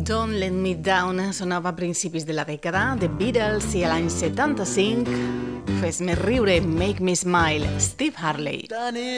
Don't Let Me Down sonava a principis de la dècada, The Beatles, i a l'any 75 Fes-me riure, Make Me Smile, Steve Harley.